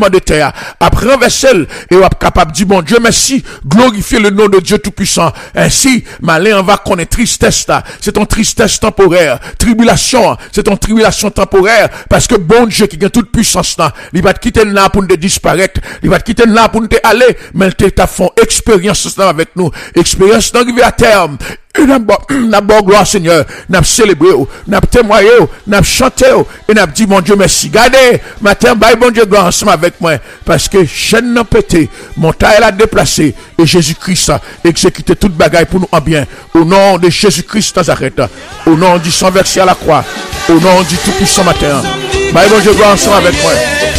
de terre, après renverser et on est capable de dire, bon Dieu, merci, glorifier le nom de Dieu Tout-Puissant. Ainsi, malin, on va connaître tristesse là. C'est une tristesse temporaire. Tribulation, c'est une tribulation temporaire. Parce que bon Dieu qui a toute puissance là, il va te quitter là pour nous disparaître. Il va te quitter là pour nous aller. Mais il t'a fait expérience là avec nous. Expérience d'arriver à terme. N'a bon gloire Seigneur, n'a célébré, n'a témoigné, n'a chanté et n'a dit mon Dieu merci. Gardez, matin bye bon Dieu gloire ensemble avec moi parce que chaîne n'a pété, montagne a déplacé et Jésus-Christ a exécuté toute bagaille pour nous en bien. Au nom de Jésus-Christ Nazareth, au nom du sang versé à la croix, au nom du Tout-Puissant matin. Bye bon Dieu gloire ensemble avec moi.